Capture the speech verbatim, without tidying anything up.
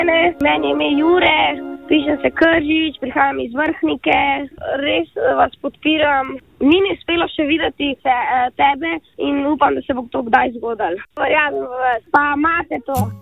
Meni je ime Jure, pišem se Kržič, prihajam iz Vrhnike, res vas podpiram. Ni mi uspelo še videti se, tebe in upam, da se bo to kdaj zgodilo. Verjamem v vas, pa imate to.